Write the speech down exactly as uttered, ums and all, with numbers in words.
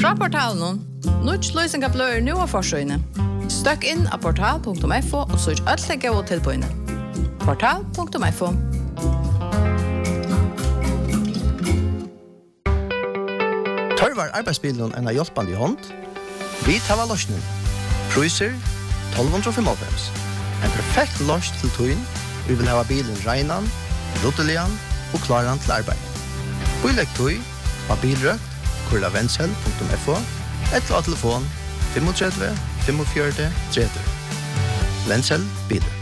Fra portalen, Nuts løsning av bløyer nå av forsøgene. Støkk inn av portal punktum f o og søk alt det gode tilbøyene. portal punktum f o. Tørvar arbeidsbilen en av hjelpende i hånd. Vi tar løsning. Priser tolv fem. En perfekt løs til tøyen. Vi vil ha bilen regnan, ruttelian og klaran til arbeid. Bilegg tøy av bilrøkt, kurla vendsel punktum f o, eller av telefon tre fem fem fire tre tre. Vendsel bilen.